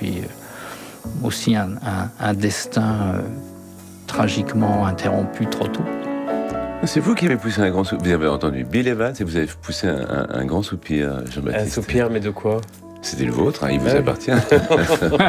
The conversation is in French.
puis aussi un destin tragiquement interrompu trop tôt. C'est vous qui avez poussé un grand soupir. Vous avez entendu Bill Evans et vous avez poussé un grand soupir, Jean-Baptiste. Un soupir, mais de quoi ? C'était le vôtre, il vous appartient.